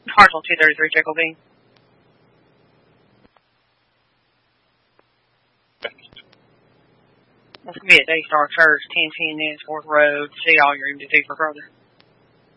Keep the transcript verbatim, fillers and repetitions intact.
Hartsville two thirty-three, Jacoby. That's going to be at Daystar Church, ten ten Nanceforth Road. See all your M D T for further.